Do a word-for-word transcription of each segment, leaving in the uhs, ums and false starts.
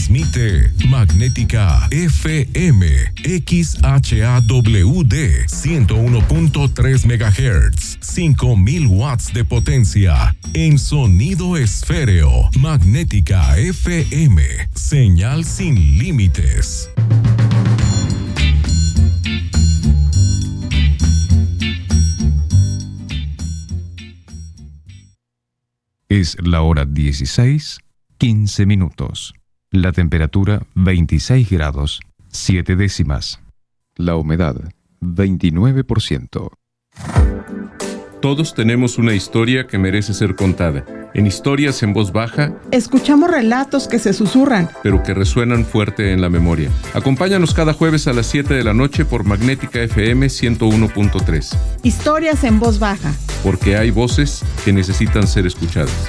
Transmite Magnética F M X H A W D ciento uno punto tres megahertz, cinco mil watts de potencia en sonido esféreo. Magnética F M, señal sin límites. Es la hora dieciséis, quince minutos. La temperatura veintiséis grados, siete décimas. La humedad veintinueve por ciento. Todos tenemos una historia que merece ser contada. En Historias en Voz Baja, escuchamos relatos que se susurran, pero que resuenan fuerte en la memoria. Acompáñanos cada jueves a las siete de la noche por Magnética F M ciento uno punto tres. Historias en Voz Baja. Porque hay voces que necesitan ser escuchadas.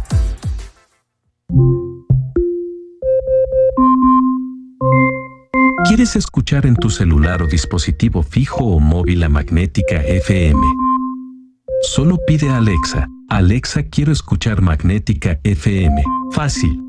¿Quieres escuchar en tu celular o dispositivo fijo o móvil a Magnética F M? Solo pide a Alexa. Alexa, quiero escuchar Magnética F M. Fácil.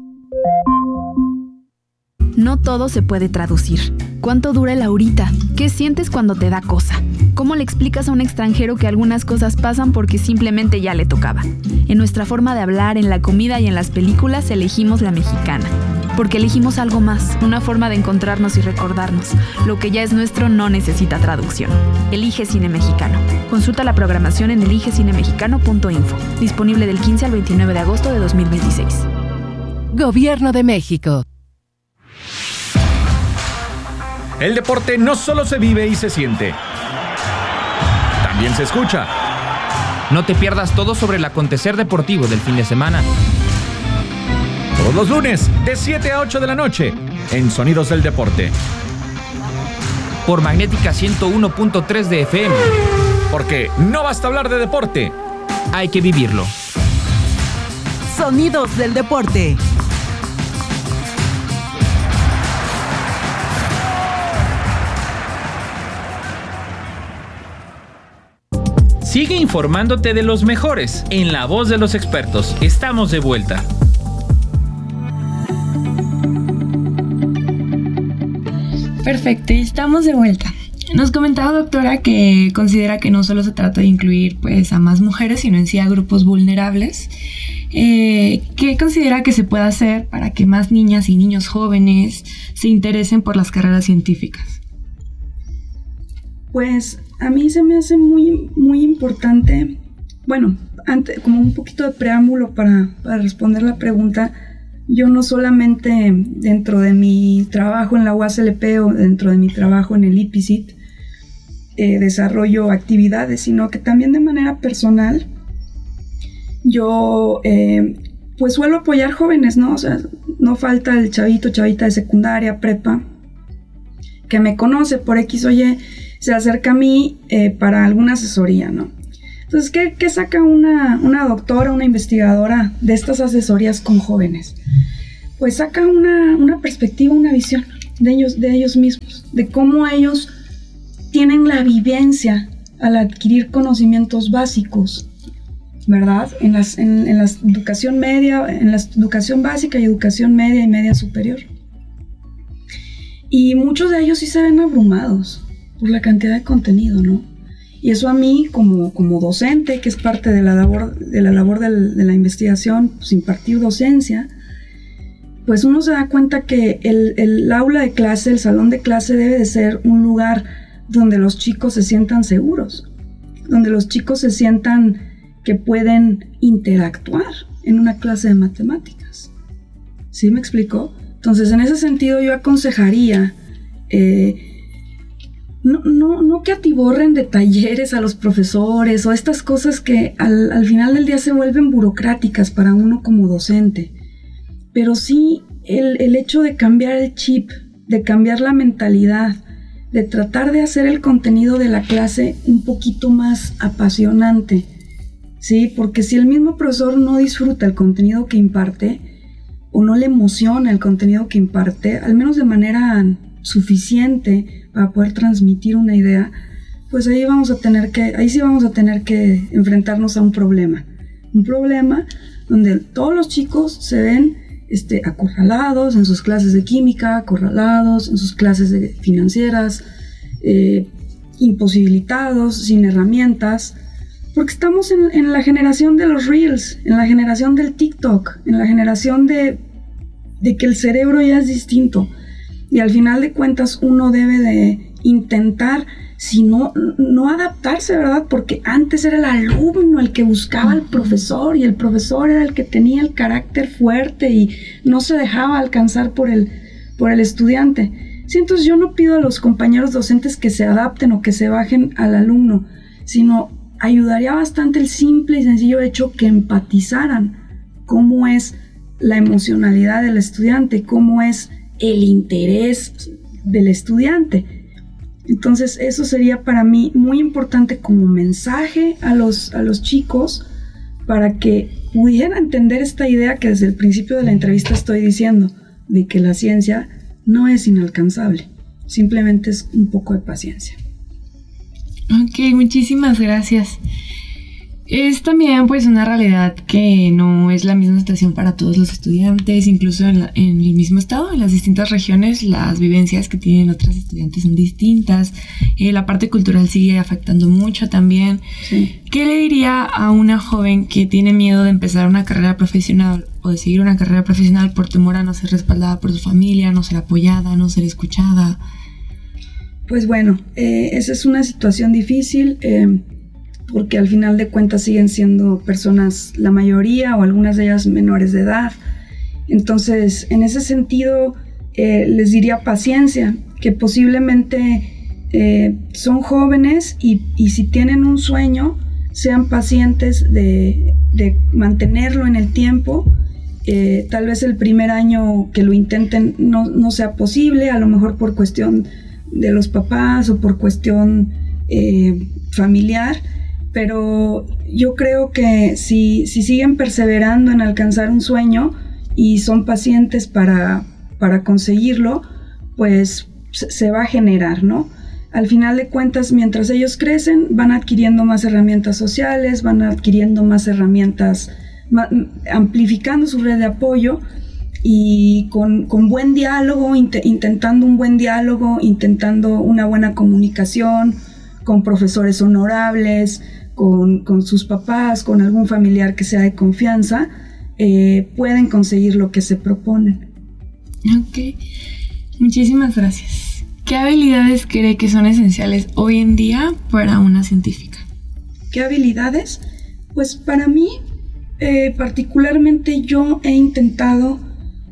No todo se puede traducir. ¿Cuánto dura el ahorita? ¿Qué sientes cuando te da cosa? ¿Cómo le explicas a un extranjero que algunas cosas pasan porque simplemente ya le tocaba? En nuestra forma de hablar, en la comida y en las películas elegimos la mexicana. Porque elegimos algo más, una forma de encontrarnos y recordarnos. Lo que ya es nuestro no necesita traducción. Elige Cine Mexicano. Consulta la programación en elige cine mexicano punto info. Disponible del quince al veintinueve de agosto de dos mil veintiséis. Gobierno de México. El deporte no solo se vive y se siente, también se escucha. No te pierdas todo sobre el acontecer deportivo del fin de semana. Todos los lunes, de siete a ocho de la noche, en Sonidos del Deporte. Por Magnética ciento uno punto tres de F M. Porque no basta hablar de deporte, hay que vivirlo. Sonidos del Deporte. Sigue informándote de los mejores en la voz de los expertos. Estamos de vuelta. Perfecto, estamos de vuelta. Nos comentaba, doctora, que considera que no solo se trata de incluir pues, a más mujeres, sino en sí a grupos vulnerables. Eh, ¿Qué considera que se puede hacer para que más niñas y niños jóvenes se interesen por las carreras científicas? Pues a mí se me hace muy, muy importante, bueno, antes, como un poquito de preámbulo para, para responder la pregunta. Yo no solamente dentro de mi trabajo en la U A S L P o dentro de mi trabajo en el I P I C I T eh, desarrollo actividades, sino que también de manera personal yo eh, pues suelo apoyar jóvenes, ¿no? O sea, no falta el chavito, chavita de secundaria, prepa, que me conoce por X o Y, se acerca a mí eh, para alguna asesoría, ¿no? Entonces, ¿qué, qué saca una, una doctora, una investigadora de estas asesorías con jóvenes? Pues saca una, una perspectiva, una visión de ellos, de ellos mismos, de cómo ellos tienen la vivencia al adquirir conocimientos básicos, ¿verdad? En las, en, en la educación media, en la educación básica y educación media y media superior. Y muchos de ellos sí se ven abrumados por la cantidad de contenido, ¿no? Y eso a mí, como, como docente, que es parte de la labor de la, labor del, de la investigación, pues impartir docencia, pues uno se da cuenta que el, el aula de clase, el salón de clase debe de ser un lugar donde los chicos se sientan seguros, donde los chicos se sientan que pueden interactuar en una clase de matemáticas. ¿Sí me explico? Entonces, en ese sentido, yo aconsejaría... Eh, No, no, no que atiborren de talleres a los profesores o estas cosas que al, al final del día se vuelven burocráticas para uno como docente, pero sí el, el hecho de cambiar el chip, de cambiar la mentalidad, de tratar de hacer el contenido de la clase un poquito más apasionante, ¿sí? Porque si el mismo profesor no disfruta el contenido que imparte o no le emociona el contenido que imparte, al menos de manera suficiente para poder transmitir una idea, pues ahí vamos a tener que, ahí sí vamos a tener que enfrentarnos a un problema. Un problema donde todos los chicos se ven este, acorralados en sus clases de química, acorralados en sus clases de financieras, eh, imposibilitados, sin herramientas, porque estamos en, en la generación de los Reels, en la generación del TikTok, en la generación de, de que el cerebro ya es distinto. Y al final de cuentas uno debe de intentar, si no, no adaptarse, ¿verdad? Porque antes era el alumno el que buscaba al profesor y el profesor era el que tenía el carácter fuerte y no se dejaba alcanzar por el, por el estudiante. Sí, entonces yo no pido a los compañeros docentes que se adapten o que se bajen al alumno, sino ayudaría bastante el simple y sencillo hecho que empatizaran cómo es la emocionalidad del estudiante, cómo es el interés del estudiante. Entonces eso sería para mí muy importante como mensaje a los, a los chicos para que pudieran entender esta idea que desde el principio de la entrevista estoy diciendo, de que la ciencia no es inalcanzable, simplemente es un poco de paciencia. Ok, muchísimas gracias. Es también pues una realidad que no es la misma situación para todos los estudiantes, incluso en, la, en el mismo estado, en las distintas regiones, las vivencias que tienen otros estudiantes son distintas, eh, la parte cultural sigue afectando mucho también. Sí. ¿Qué le diría a una joven que tiene miedo de empezar una carrera profesional o de seguir una carrera profesional por temor a no ser respaldada por su familia, no ser apoyada, no ser escuchada? Pues bueno, eh, esa es una situación difícil, eh, porque al final de cuentas siguen siendo personas, la mayoría o algunas de ellas menores de edad. Entonces, en ese sentido, eh, les diría paciencia, que posiblemente eh, son jóvenes y, y si tienen un sueño, sean pacientes de, de mantenerlo en el tiempo. Eh, tal vez el primer año que lo intenten no, no sea posible, a lo mejor por cuestión de los papás o por cuestión eh, familiar, pero yo creo que si, si siguen perseverando en alcanzar un sueño y son pacientes para, para conseguirlo, pues se va a generar, ¿no? Al final de cuentas, mientras ellos crecen, van adquiriendo más herramientas sociales, van adquiriendo más herramientas, ma- amplificando su red de apoyo y con, con buen diálogo, int- intentando un buen diálogo, intentando una buena comunicación con profesores honorables, Con, con sus papás, con algún familiar que sea de confianza, eh, pueden conseguir lo que se proponen. Ok, muchísimas gracias. ¿Qué habilidades cree que son esenciales hoy en día para una científica? ¿Qué habilidades? Pues para mí, eh, particularmente yo he intentado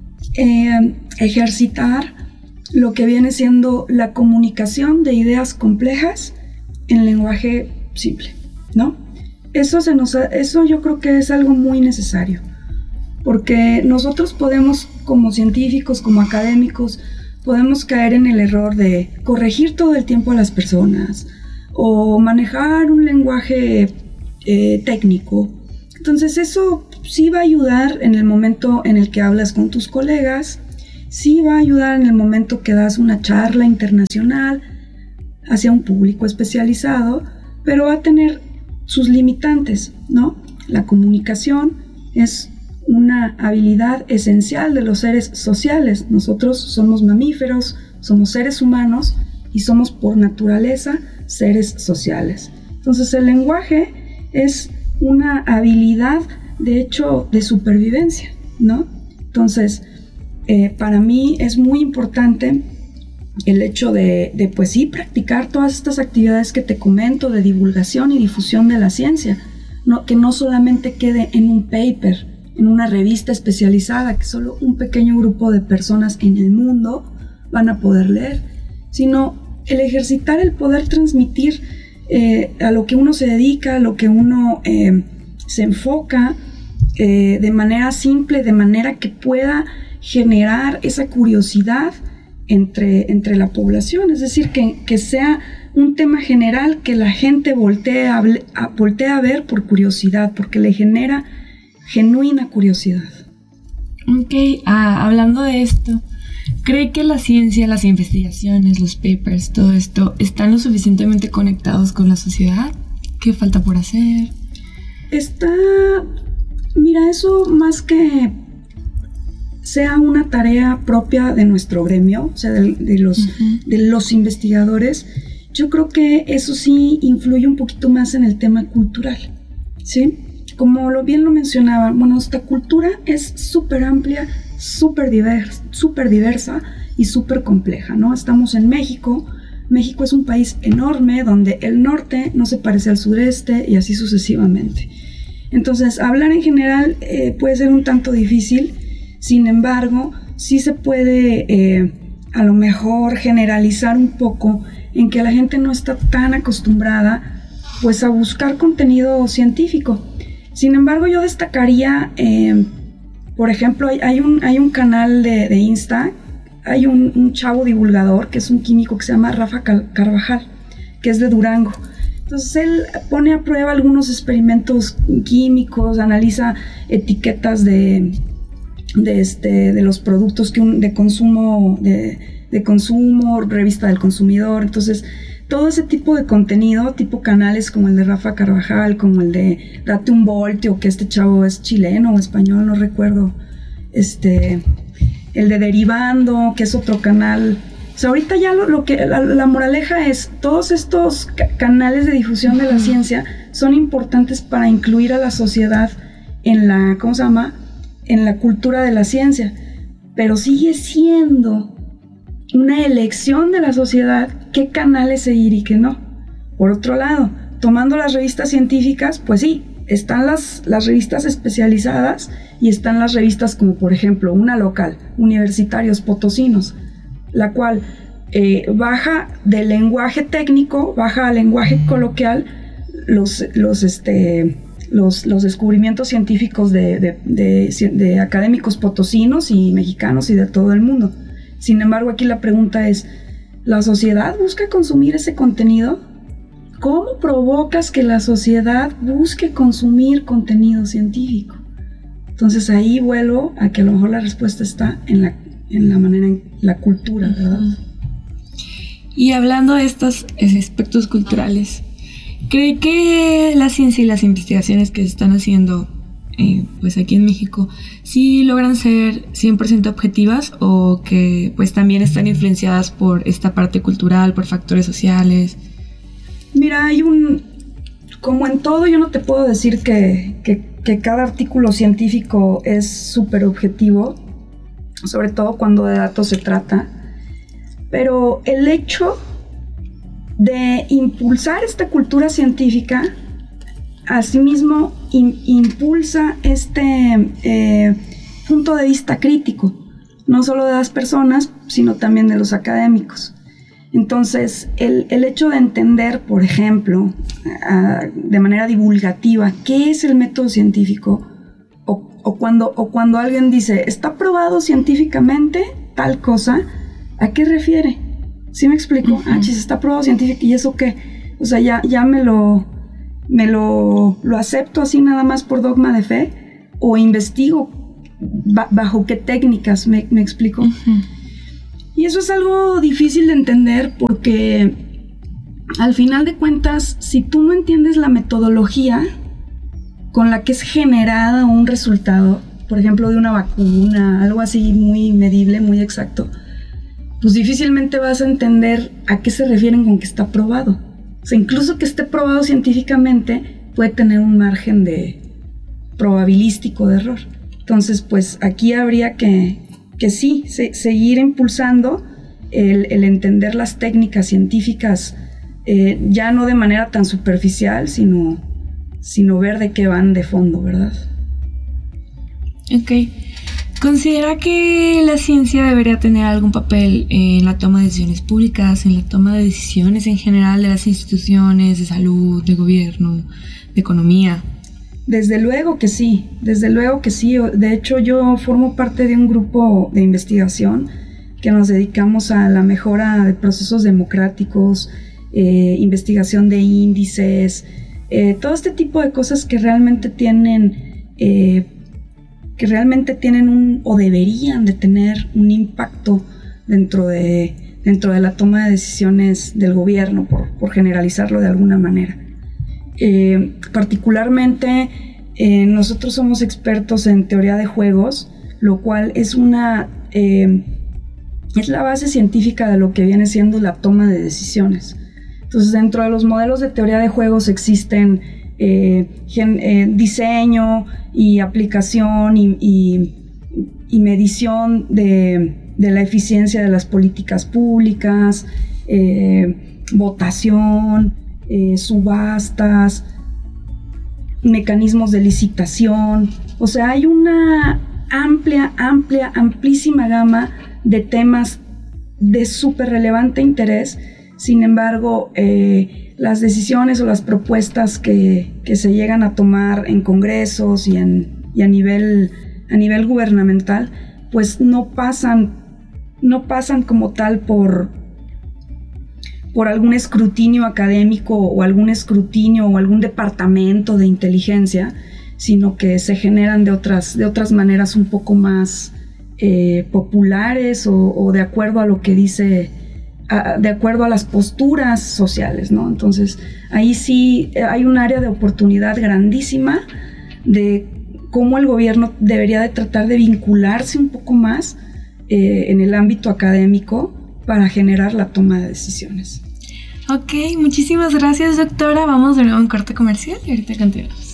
eh, ejercitar lo que viene siendo la comunicación de ideas complejas en lenguaje simple, ¿no? Eso, se nos ha, eso yo creo que es algo muy necesario, porque nosotros podemos, como científicos, como académicos, podemos caer en el error de corregir todo el tiempo a las personas o manejar un lenguaje eh, técnico. Entonces eso sí va a ayudar en el momento en el que hablas con tus colegas, sí va a ayudar en el momento que das una charla internacional hacia un público especializado, pero va a tener sus limitantes, ¿no? La comunicación es una habilidad esencial de los seres sociales. Nosotros somos mamíferos, somos seres humanos y somos por naturaleza seres sociales. Entonces el lenguaje es una habilidad, de hecho, de supervivencia, ¿no? Entonces, eh, para mí es muy importante el hecho de, de, pues sí, practicar todas estas actividades que te comento de divulgación y difusión de la ciencia, no, que no solamente quede en un paper, en una revista especializada que solo un pequeño grupo de personas en el mundo van a poder leer, sino el ejercitar el poder transmitir eh, a lo que uno se dedica, a lo que uno eh, se enfoca eh, de manera simple, de manera que pueda generar esa curiosidad Entre, entre la población, es decir, que, que sea un tema general que la gente voltee a, a, voltee a ver por curiosidad, porque le genera genuina curiosidad. Ok, ah, hablando de esto, ¿cree que la ciencia, las investigaciones, los papers, todo esto, están lo suficientemente conectados con la sociedad? ¿Qué falta por hacer? Está, mira, eso más que sea una tarea propia de nuestro gremio, o sea, de, de, los, uh-huh. de los investigadores, yo creo que eso sí influye un poquito más en el tema cultural, ¿sí? Como lo bien lo mencionaba, bueno, esta cultura es súper amplia, súper diversa, súper diversa y súper compleja, ¿no? Estamos en México. México es un país enorme donde el norte no se parece al sureste y así sucesivamente. Entonces, hablar en general eh, puede ser un tanto difícil, sin embargo, sí se puede eh, a lo mejor generalizar un poco en que la gente no está tan acostumbrada pues a buscar contenido científico. Sin embargo, yo destacaría, eh, por ejemplo, hay, hay, un, hay un canal de, de Insta, hay un, un chavo divulgador que es un químico que se llama Rafa Carvajal, que es de Durango. Entonces él pone a prueba algunos experimentos químicos, analiza etiquetas de, de, este, de los productos que un, de, consumo, de, de consumo, revista del consumidor. Entonces todo ese tipo de contenido, tipo canales como el de Rafa Carvajal, como el de Date un Voltio, que este chavo es chileno o español, no recuerdo, este, el de Derivando, que es otro canal. O sea, ahorita ya lo, lo que la, la moraleja es, todos estos ca- canales de difusión de la uh-huh. ciencia son importantes para incluir a la sociedad en la, ¿cómo se llama? En la cultura de la ciencia, pero sigue siendo una elección de la sociedad qué canales seguir y qué no. Por otro lado, tomando las revistas científicas, pues sí, están las, las revistas especializadas y están las revistas como por ejemplo una local, Universitarios Potosinos, la cual eh, baja del lenguaje técnico, baja al lenguaje coloquial los, los, este, los, los descubrimientos científicos de, de, de, de académicos potosinos y mexicanos y de todo el mundo. Sin embargo, aquí la pregunta es, ¿la sociedad busca consumir ese contenido? ¿Cómo provocas que la sociedad busque consumir contenido científico? Entonces ahí vuelvo a que a lo mejor la respuesta está en la en la manera, en la cultura, ¿verdad? Y hablando de estos aspectos culturales, ¿cree que la ciencia y las investigaciones que se están haciendo eh, pues aquí en México sí logran ser cien por ciento objetivas o que pues también están influenciadas por esta parte cultural, por factores sociales? Mira, hay un... Como en todo, yo no te puedo decir que, que, que cada artículo científico es súper objetivo, sobre todo cuando de datos se trata, pero el hecho de impulsar esta cultura científica, asimismo in, impulsa este eh, punto de vista crítico, no solo de las personas, sino también de los académicos. Entonces, el, el hecho de entender, por ejemplo, a, de manera divulgativa, qué es el método científico, O, o, cuando, o cuando alguien dice, está probado científicamente tal cosa, ¿a qué refiere? ¿Sí me explico? Uh-huh. Ah, chis, está probado científicamente, ¿y eso qué? O sea, ya, ya me, lo, me lo, lo acepto así nada más por dogma de fe, o investigo ba- bajo qué técnicas, ¿me, me explico? Uh-huh. Y eso es algo difícil de entender porque al final de cuentas, si tú no entiendes la metodología con la que es generada un resultado, por ejemplo, de una vacuna, algo así muy medible, muy exacto, pues difícilmente vas a entender a qué se refieren con que está probado. O sea, incluso que esté probado científicamente puede tener un margen de probabilístico de error. Entonces, pues aquí habría que, que sí, se, seguir impulsando el, el entender las técnicas científicas, eh, ya no de manera tan superficial, sino... sino ver de qué van de fondo, ¿verdad? Ok. ¿Considera que la ciencia debería tener algún papel en la toma de decisiones públicas, en la toma de decisiones en general de las instituciones de salud, de gobierno, de economía? Desde luego que sí, desde luego que sí. De hecho, yo formo parte de un grupo de investigación que nos dedicamos a la mejora de procesos democráticos, eh, investigación de índices, Eh, todo este tipo de cosas que realmente tienen eh, que realmente tienen un o deberían de tener un impacto dentro de dentro de la toma de decisiones del gobierno, por, por generalizarlo de alguna manera. Eh, particularmente eh, nosotros somos expertos en teoría de juegos, lo cual es una eh, es la base científica de lo que viene siendo la toma de decisiones. Entonces, dentro de los modelos de teoría de juegos existen eh, gen, eh, diseño y aplicación y, y, y medición de, de la eficiencia de las políticas públicas, eh, votación, eh, subastas, mecanismos de licitación. O sea, hay una amplia, amplia, amplísima gama de temas de súper relevante interés. Sin embargo, eh, las decisiones o las propuestas que, que se llegan a tomar en congresos y, en, y a nivel, a nivel gubernamental, pues no pasan, no pasan como tal por, por algún escrutinio académico o algún escrutinio o algún departamento de inteligencia, sino que se generan de otras, de otras maneras un poco más eh, populares o, o de acuerdo a lo que dice, a, de acuerdo a las posturas sociales, ¿no? Entonces, ahí sí hay un área de oportunidad grandísima de cómo el gobierno debería de tratar de vincularse un poco más eh, en el ámbito académico para generar la toma de decisiones. Ok, muchísimas gracias, doctora. Vamos de nuevo a un corte comercial y ahorita continuamos.